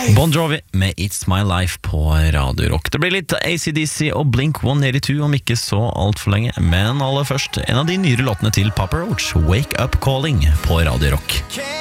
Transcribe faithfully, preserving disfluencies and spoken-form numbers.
Bon Jovi med It's My Life på Radio Rock. Det blir litt A C D C og Blink one eighty-two om ikke så alt for lenge, men aller først en av de nyere låtene til Papa Roach, Wake Up Calling på Radio Rock.